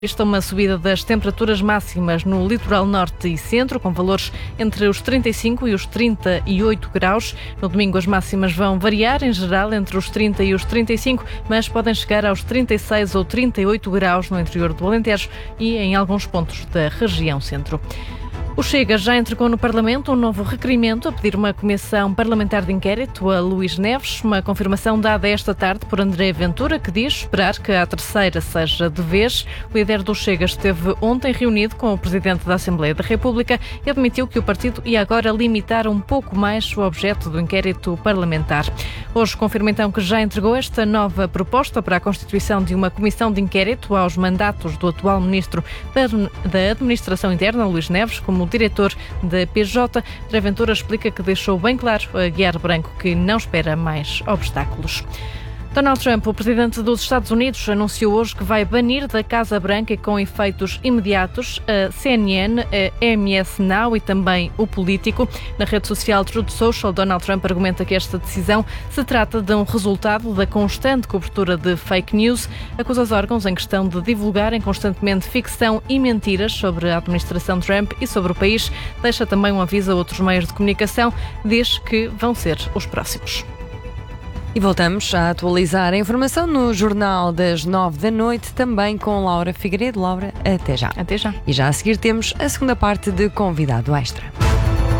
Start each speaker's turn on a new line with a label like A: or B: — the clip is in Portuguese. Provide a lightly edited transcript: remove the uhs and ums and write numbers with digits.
A: Está uma subida das temperaturas máximas no litoral norte e centro, com valores entre os 35 e os 38 graus. No domingo as máximas vão variar, em geral entre os 30 e os 35, mas podem chegar aos 36 ou 38 graus no interior do Alentejo e em alguns pontos da região centro. O Chega já entregou no Parlamento um novo requerimento a pedir uma comissão parlamentar de inquérito a Luís Neves, uma confirmação dada esta tarde por André Ventura, que diz esperar que a terceira seja de vez. O líder do Chega esteve ontem reunido com o Presidente da Assembleia da República e admitiu que o partido ia agora limitar um pouco mais o objeto do inquérito parlamentar. Hoje confirma então que já entregou esta nova proposta para a constituição de uma comissão de inquérito aos mandatos do atual Ministro da Administração Interna, Luís Neves, como diretor da PJ. André Ventura explica que deixou bem claro a Guiar Branco que não espera mais obstáculos. Donald Trump, o presidente dos Estados Unidos, anunciou hoje que vai banir da Casa Branca e com efeitos imediatos a CNN, a MS Now e também o Político. Na rede social Truth Social, Donald Trump argumenta que esta decisão se trata de um resultado da constante cobertura de fake news. Acusa os órgãos em questão de divulgarem constantemente ficção e mentiras sobre a administração Trump e sobre o país. Deixa também um aviso a outros meios de comunicação. Diz que vão ser os próximos.
B: E voltamos a atualizar a informação no Jornal das 9 da noite, também com Laura Figueiredo. Laura, até já.
A: Até já.
B: E já a seguir temos a segunda parte de Convidado Extra.